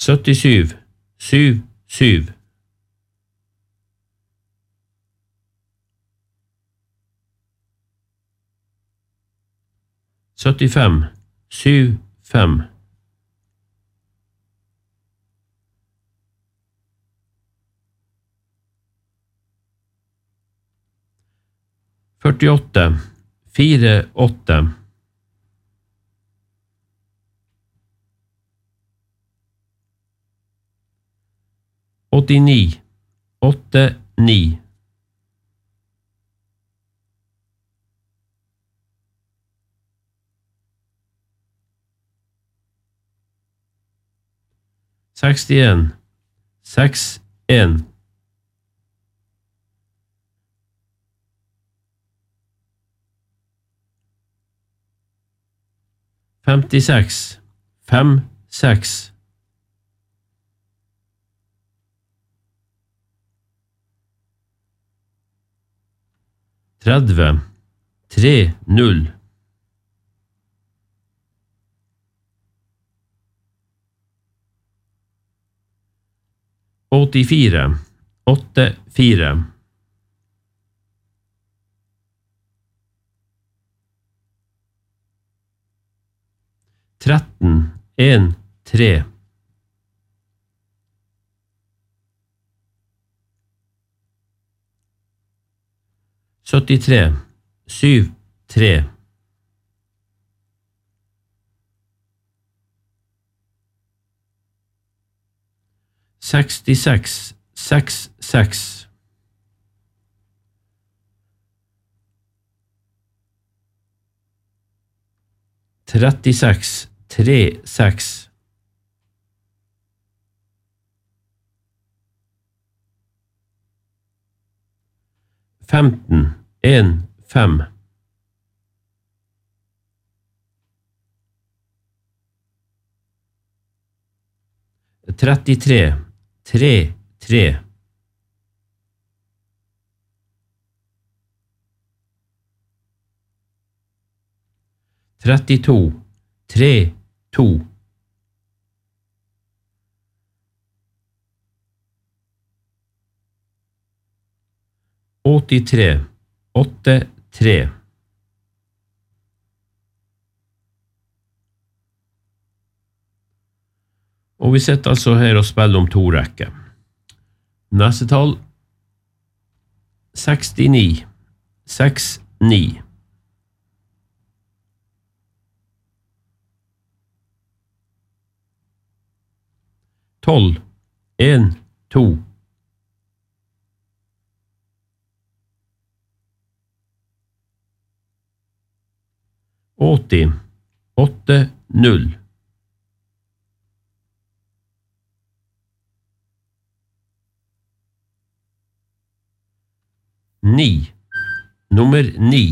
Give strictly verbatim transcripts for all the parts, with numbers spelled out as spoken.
syttisju, syv, syv. syttifem, syv, fem. førtiåtte, fire, åtte. åttini, åtte, ni. sekstien, seks, en. femtiseks, fem, seks. tredve, tre, null. åttifire, åtte, fire. tretten, en, tre. syttitre, syv, tre. sekstiseks, seks, seks. trettiseks, tre, seks. femten, en, fem. trettitre, tre, tre. trettito, tre, to. åttitre, åtte, tre. Og vi sitter altså her og spiller om to rekker. Neste tall, sekstini, seks, ni. tolv, en, to. åtti, åtte, null. ni, nummer ni.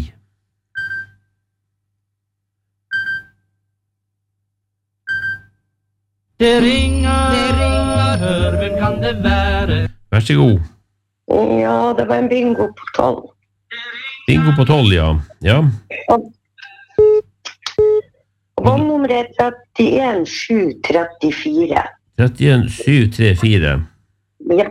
Det ringer, det ringer, hør, hvem kan det være? Vær så god. Ja, det var en bingo på tolv. Bingo på tolv, ja. Ja. Vannnummeret er trettien, sju, trettifire. trettien, sju, trettifire. Ja.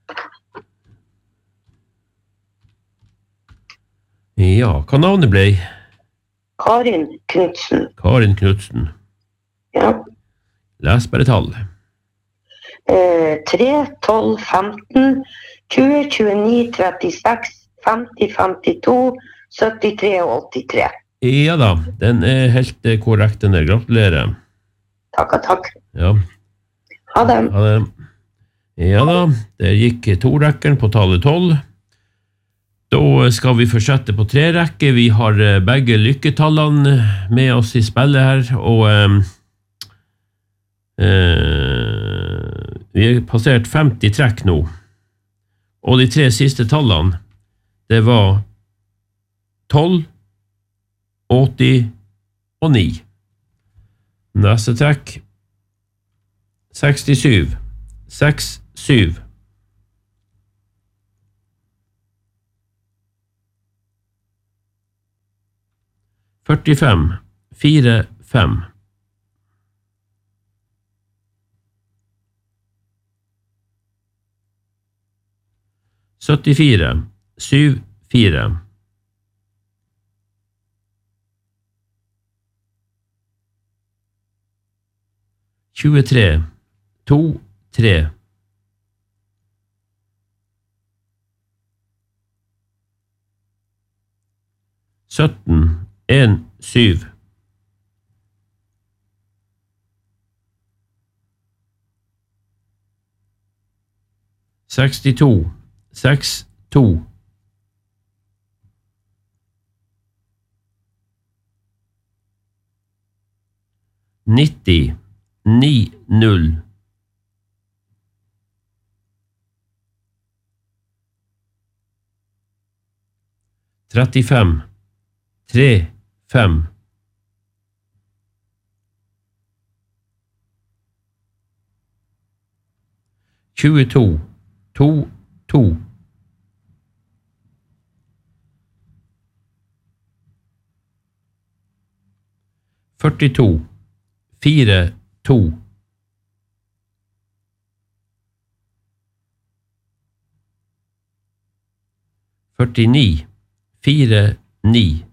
Ja, hva navnet ble? Karin Knudsen. Karin Knudsen. Ja. Les bare tall. Eh, tre, tolv, femten, tjue, tjueni, trettiseks, femti, femtito, syttitre og åttitre. Ja da, den er helt korrekt, den der. Gratulerer. Takk og takk. Ja. Ha det. Ha det. Ja da, det gikk to rekker på tallet tolv. Da skal vi fortsette på tre rekker. Vi har begge lykketallene med oss i spillet her, og eh, eh, vi har passert femti trekk nå. Og de tre siste tallene, det var tolv, åtti og ni. Neste trekk, sekstisju, seks, syv. førtifem, fire, fem. syttifire, syv, fire. tjuetre, to, tre. sytten, en, syv. sekstito, seks, to. nitti, ni, null. trettifem, tre, fem. tjueto, to, to. førtito, fire, to. førtini, fire, ni.